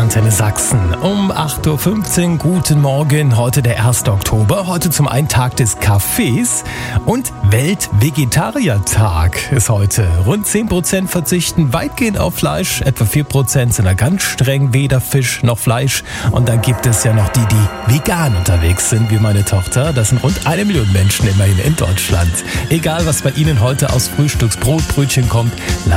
Antenne Sachsen. Um 8.15 Uhr, guten Morgen. Heute der 1. Oktober. Heute zum einen Tag des Kaffees und Weltvegetariertag ist heute. Rund 10% verzichten weitgehend auf Fleisch. Etwa 4% sind da ganz streng, weder Fisch noch Fleisch. Und dann gibt es ja noch die vegan unterwegs sind, wie meine Tochter. Das sind rund 1 Million Menschen immerhin in Deutschland. Egal, was bei Ihnen heute aus Frühstücksbrot, Brötchen kommt,